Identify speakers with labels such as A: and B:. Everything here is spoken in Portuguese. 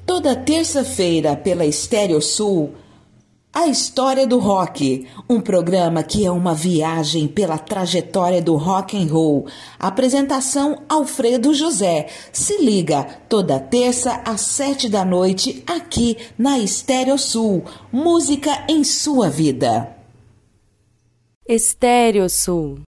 A: Toda terça-feira pela Estéreo Sul, A História do Rock, um programa que é uma viagem pela trajetória do rock and roll. Apresentação Alfredo José. Se liga, toda terça às 7 da noite, aqui na Estéreo Sul. Música em sua vida.
B: Estéreo Sul.